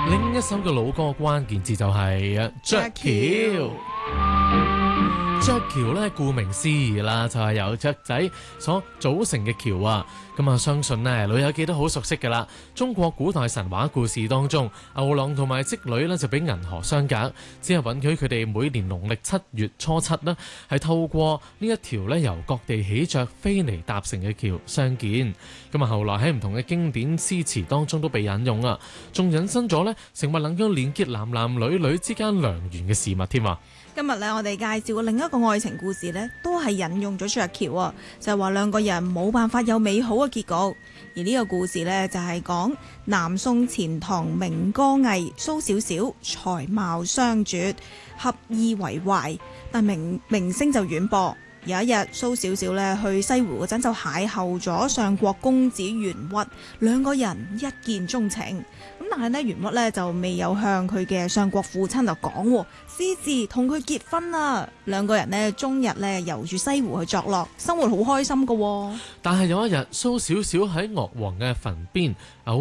另一首嘅老歌關鍵字就係雀橋。雀橋咧，顧名思義啦，就係由雀仔所組成嘅橋啊。咁啊，相信呢，老友記都好熟悉噶啦。中國古代神話故事當中，牛郎同埋織女呢就俾銀河相隔，只係允許佢哋每年農曆7月初7呢係透過呢一條呢由各地起着飛嚟搭成嘅橋相見。咁啊，後來喺唔同嘅經典詩詞當中都被引用啊，仲引申咗呢成為能夠連結男男女女之間良緣嘅事物添啊。 今日咧，我哋介紹嘅另一個愛情故事呢，都係引用咗雀橋啊，就係話兩個人冇辦法有美好嘅結局。而呢個故事呢，就係講南宋錢塘名歌藝蘇小小才貌雙絕，合意為懷，但名聲就遠播。有一日，蘇小小咧去西湖嗰陣就邂逅咗上國公子元屈，兩個人一見鍾情。咁但係呢，元屈呢就未有向佢嘅上國父親就講，私自同佢結婚啦。兩個人呢，終日呢遊住西湖去作樂，生活好開心噶。 但係有一日，蘇小小喺岳王嘅墳邊